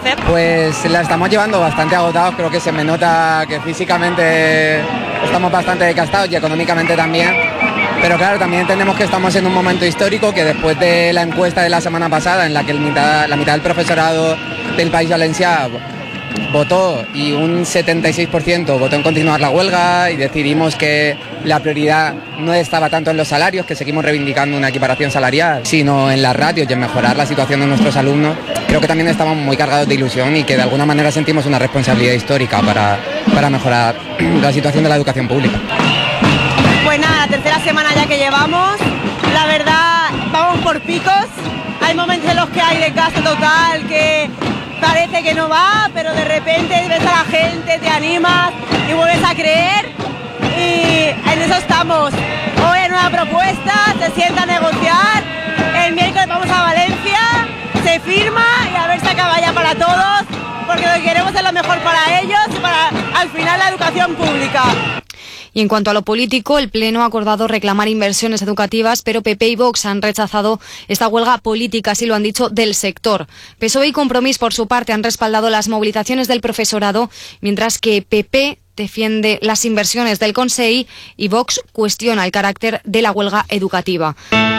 hacer? Pues la estamos llevando bastante agotados, creo que se me nota que físicamente estamos bastante desgastados y económicamente también. Pero claro, también entendemos que estamos en un momento histórico, que después de la encuesta de la semana pasada, en la que la mitad del profesorado del País Valencià votó y un 76% votó en continuar la huelga, y decidimos que la prioridad no estaba tanto en los salarios, que seguimos reivindicando una equiparación salarial, sino en las ratios y en mejorar la situación de nuestros alumnos. Creo que también estamos muy cargados de ilusión y que de alguna manera sentimos una responsabilidad histórica para mejorar la situación de la educación pública. Pues nada, la tercera semana ya que llevamos, la verdad vamos por picos, hay momentos en los que hay desgaste total, que parece que no va, pero de repente ves a la gente, te animas y vuelves a creer, y en eso estamos. Hoy hay nueva propuesta, se sienta a negociar, el miércoles vamos a Valencia, se firma y a ver si acaba ya para todos, porque lo que queremos es lo mejor para ellos y para al final la educación pública. Y en cuanto a lo político, el Pleno ha acordado reclamar inversiones educativas, pero PP y Vox han rechazado esta huelga política, así lo han dicho, del sector. PSOE y Compromís, por su parte, han respaldado las movilizaciones del profesorado, mientras que PP defiende las inversiones del Consell y Vox cuestiona el carácter de la huelga educativa.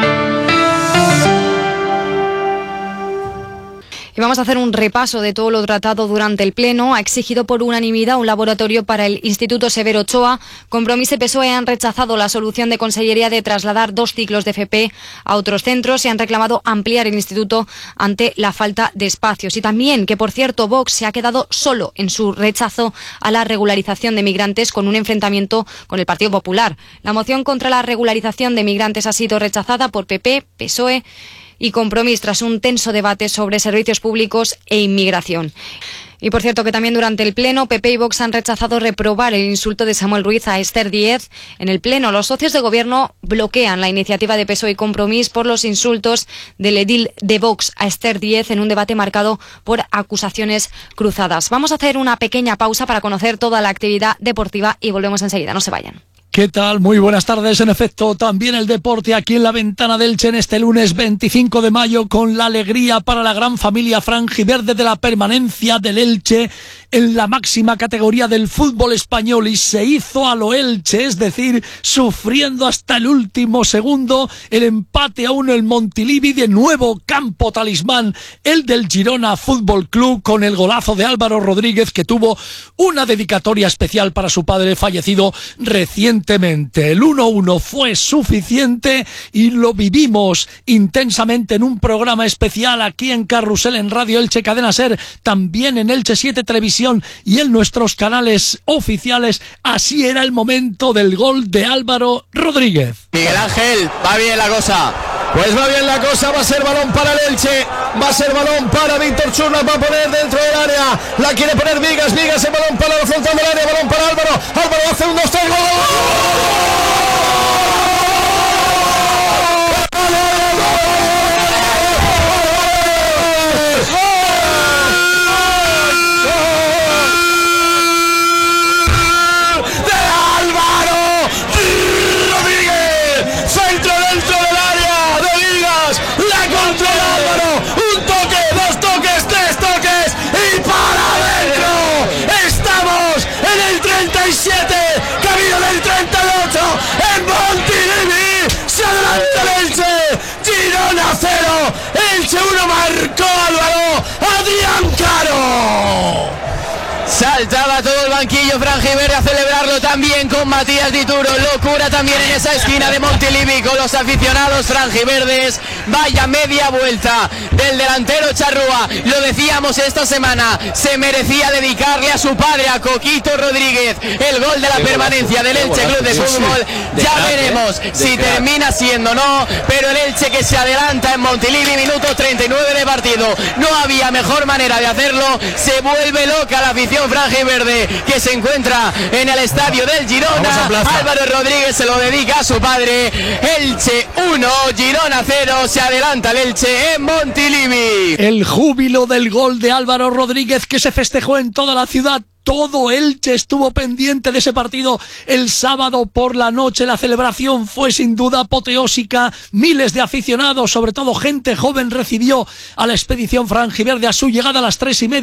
Y vamos a hacer un repaso de todo lo tratado durante el Pleno. Ha exigido por unanimidad un laboratorio para el Instituto Severo Ochoa. Compromís y PSOE han rechazado la solución de Consellería de trasladar 2 ciclos de FP a otros centros y han reclamado ampliar el instituto ante la falta de espacios. Y también que, por cierto, Vox se ha quedado solo en su rechazo a la regularización de migrantes, con un enfrentamiento con el Partido Popular. La moción contra la regularización de migrantes ha sido rechazada por PP, PSOE y Compromís tras un tenso debate sobre servicios públicos e inmigración. Y por cierto que también durante el Pleno, PP y Vox han rechazado reprobar el insulto de Samuel Ruiz a Esther Díez. En el Pleno, los socios de gobierno bloquean la iniciativa de PSOE y Compromís por los insultos del edil de Vox a Esther Díez en un debate marcado por acusaciones cruzadas. Vamos a hacer una pequeña pausa para conocer toda la actividad deportiva y volvemos enseguida. No se vayan. ¿Qué tal? Muy buenas tardes. En efecto, también el deporte aquí en la ventana del Elche en este lunes 25 de mayo, con la alegría para la gran familia franjiverde de la permanencia del Elche en la máxima categoría del fútbol español, y se hizo a lo Elche, es decir, sufriendo hasta el último segundo el empate a 1 el Montilivi, de nuevo campo talismán el del Girona Fútbol Club, con el golazo de Álvaro Rodríguez, que tuvo una dedicatoria especial para su padre fallecido recientemente. El 1-1 fue suficiente y lo vivimos intensamente en un programa especial aquí en Carrusel, en Radio Elche Cadena Ser, también en Elche 7 Televisión y en nuestros canales oficiales. Así era el momento del gol de Álvaro Rodríguez. Miguel Ángel, va bien la cosa. Pues va bien la cosa, va a ser balón para el Elche, va a ser balón para Víctor Churlas, va a poner dentro del área, la quiere poner Vigas, el balón para la frontal del área, balón para Álvaro hace 1, 2, 3, ¡gol! Camino del 38 en Montilivi, se adelanta el Elche, Girona 0, Elche 1, marcó Álvaro Adrián Caro. Saltaba todo el banquillo franjiverde a celebrarlo, también con Matías Dituro. Locura también en esa esquina de Montilivi con los aficionados franjiverdes. Vaya media vuelta del delantero Charrúa. Lo decíamos esta semana, se merecía dedicarle a su padre, a Coquito Rodríguez, el gol de la permanencia del Elche Club de Fútbol. Ya veremos si termina siendo o no, pero el Elche que se adelanta en Montilivi, minuto 39 de partido. No había mejor manera de hacerlo. Se vuelve loca la afición franjiverde que se encuentra en el estadio del Girona. Álvaro Rodríguez se lo dedica a su padre. Elche 1, Girona 0, se adelanta el Elche en Montilivi. El júbilo del gol de Álvaro Rodríguez, que se festejó en toda la ciudad. Todo Elche estuvo pendiente de ese partido el sábado por la noche. La celebración fue sin duda apoteósica. Miles de aficionados, sobre todo gente joven, recibió a la expedición franjiverde a su llegada a las 3:30